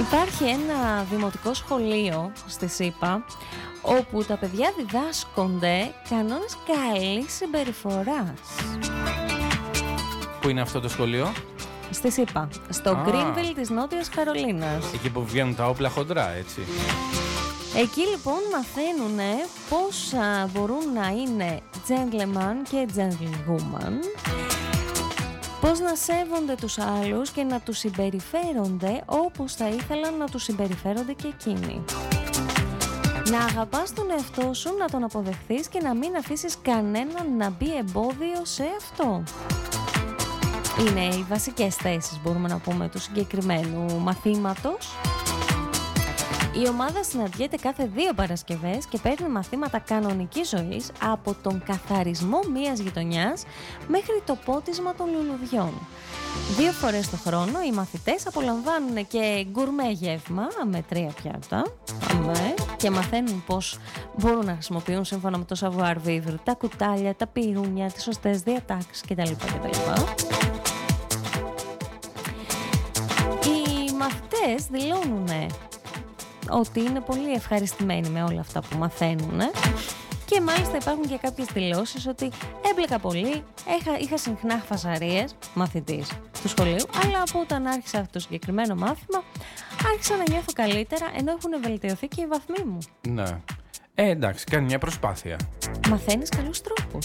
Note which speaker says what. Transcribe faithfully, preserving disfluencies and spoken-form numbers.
Speaker 1: Υπάρχει ένα δημοτικό σχολείο στη ΣΥΠΑ όπου τα παιδιά διδάσκονται κανόνες καλής συμπεριφοράς.
Speaker 2: Πού είναι αυτό το σχολείο?
Speaker 1: Στη ΣΥΠΑ, στο
Speaker 2: Α.
Speaker 1: Greenville της Νότιας Καρολίνας.
Speaker 2: Εκεί που βγαίνουν τα όπλα χοντρά, έτσι.
Speaker 1: Εκεί λοιπόν μαθαίνουν πώς α, μπορούν να είναι gentleman και gentlewoman, πώς να σέβονται τους άλλους και να τους συμπεριφέρονται όπως θα ήθελαν να τους συμπεριφέρονται και εκείνοι. Να αγαπάς τον εαυτό σου, να τον αποδεχθείς και να μην αφήσεις κανέναν να μπει εμπόδιο σε αυτό. Είναι οι βασικές θέσεις, μπορούμε να πούμε, του συγκεκριμένου μαθήματος. Η ομάδα συναντιέται κάθε δύο Παρασκευές και παίρνει μαθήματα κανονικής ζωής, από τον καθαρισμό μιας γειτονιάς μέχρι το πότισμα των λουλουδιών. Δύο φορές το χρόνο οι μαθητές απολαμβάνουν και γκουρμέ γεύμα με τρία πιάτα αμέ, και μαθαίνουν πώς μπορούν να χρησιμοποιούν σύμφωνα με το savoir vivre τα κουτάλια, τα πυρούνια, τις σωστές διατάξεις κτλ. κτλ. Οι μαθητές δηλώνουν ότι είναι πολύ ευχαριστημένοι με όλα αυτά που μαθαίνουν και μάλιστα υπάρχουν και κάποιες δηλώσεις ότι έμπλεκα πολύ, είχα, είχα συχνά φασαρίες, μαθητής του σχολείου, αλλά από όταν άρχισα αυτό το συγκεκριμένο μάθημα άρχισα να νιώθω καλύτερα, ενώ έχουν βελτιωθεί και οι βαθμοί μου.
Speaker 2: Ναι. Ε, εντάξει, κάνει μια προσπάθεια.
Speaker 1: Μαθαίνεις καλούς τρόπους.